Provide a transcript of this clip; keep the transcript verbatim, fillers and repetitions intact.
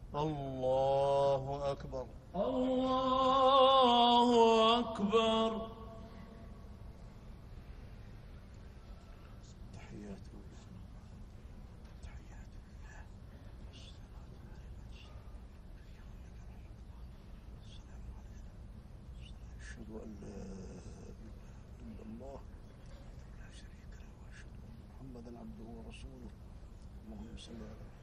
الله أكبر. الله أكبر. تحيات لله تحيات لله السلام عليكم. أشهد أن لا إله إلا الله لا شريك له وأشهد أن محمدا عبده ورسوله. اللهم صل على